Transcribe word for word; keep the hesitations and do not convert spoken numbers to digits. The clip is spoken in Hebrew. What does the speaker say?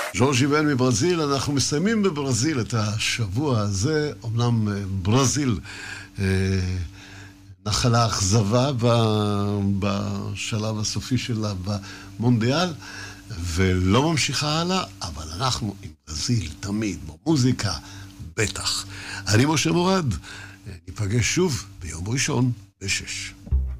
ז'ורג'י בן מברזיל. אנחנו מסיימים בברזיל את השבוע הזה. אמנם ברזיל נחלה אכזבה בשלב הסופי שלה במונדיאל, ולא ממשיכה הלאה, אבל אנחנו עם ברזיל תמיד, במוזיקה בטח. אני משה מורד, ניפגש שוב ביום ראשון בשש.